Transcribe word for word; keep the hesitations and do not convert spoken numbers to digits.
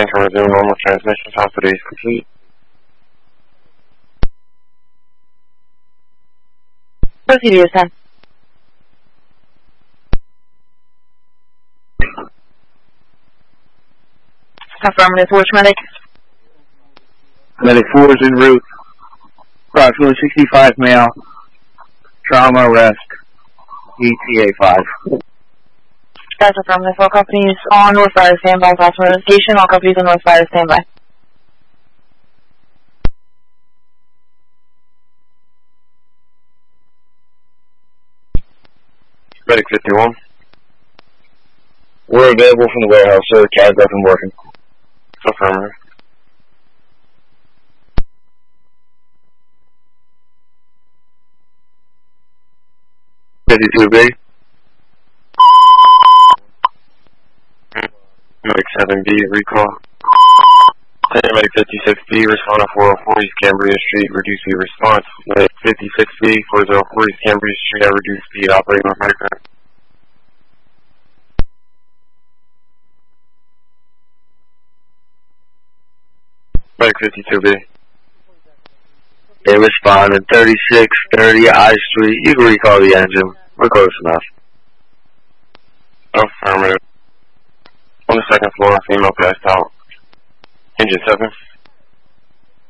ten can resume normal transmission. Time for days complete. Proceed, U S ten. Affirmative, which medic? Medic four is en route. Approximately sixty-five male. Trauma arrest. E T A five. That's affirmative. All companies on North Fire standby. Fast notification. All companies on North Fire standby. Medic fifty-one. We're available from the warehouse, sir. Cab's up and working. Affirmative. fifty-two B. Medic seven B, recall. Medic fifty-six B, respond to four oh four East Cambria Street, reduce speed response. Medic fifty-six B, four oh four East Cambria Street, at reduced speed, operating on medic. Medic fifty-two B. They respond at thirty-six thirty I Street. You can recall the engine. We're close enough. Affirmative. On the second floor, female passed out. Engine seven.